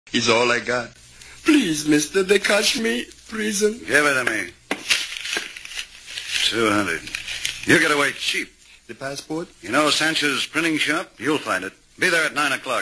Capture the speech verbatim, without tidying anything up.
He's all I got. Please, mister, they catch me. Prison. Give it to me. Two hundred. You get away cheap. The passport? You know Sancho's printing shop? You'll find it. Be there at nine o'clock.